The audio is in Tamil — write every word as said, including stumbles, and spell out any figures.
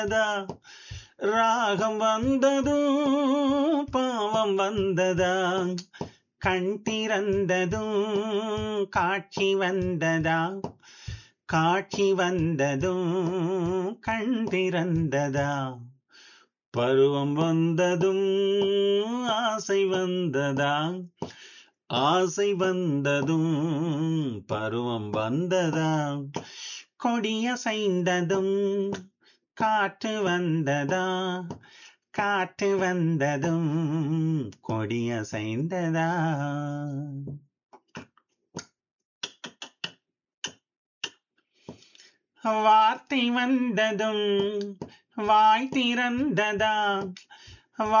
வந்ததா ராகம் வந்ததும் பாவம் வந்ததா கண் திறந்ததும் காட்சி வந்ததா காட்சி வந்ததும் கண் திறந்ததா பருவம் வந்ததும் ஆசை வந்ததா ஆசை வந்ததும் பருவம் வந்ததா கொடியசைந்ததும் காற்று வந்ததா காற்று வந்ததும் கொடியசைந்ததா. வார்த்தை வந்ததும் வாய் திறந்ததா